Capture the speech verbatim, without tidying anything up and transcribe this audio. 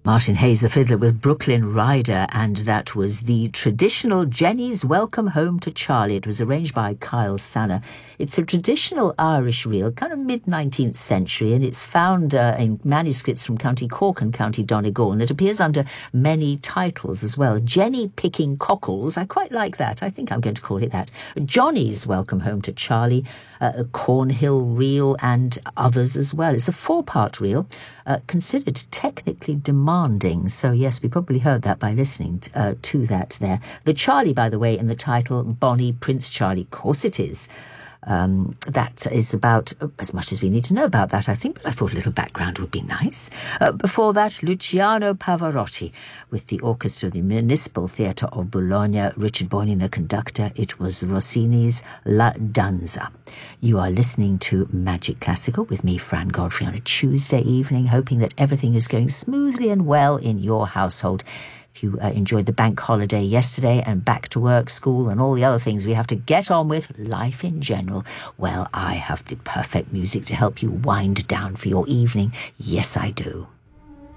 Martin Hayes, the fiddler, with Brooklyn Rider, and that was the traditional Jenny's Welcome Home to Charlie. It was arranged by Kyle Sanner. It's a traditional Irish reel, kind of mid-nineteenth century, and it's found uh, in manuscripts from County Cork and County Donegal, and it appears under many titles as well. Jenny Picking Cockles, I quite like that. I think I'm going to call it that. Johnny's Welcome Home to Charlie, uh, a Cornhill reel, and others as well. It's a four-part reel, uh, considered technically demanding. So, yes, we probably heard that by listening to, uh, to that there. The Charlie, by the way, in the title, Bonnie Prince Charlie. Of course it is. Um, that is about as much as we need to know about that, I think, but I thought a little background would be nice. Uh, before that, Luciano Pavarotti with the orchestra of the Municipal Theatre of Bologna, Richard Boyne, the conductor. It was Rossini's La Danza. You are listening to Magic Classical with me, Fran Godfrey, on a Tuesday evening, hoping that everything is going smoothly and well in your household. If you uh, enjoyed the bank holiday yesterday and back to work, school, and all the other things we have to get on with, life in general, well, I have the perfect music to help you wind down for your evening. Yes, I do.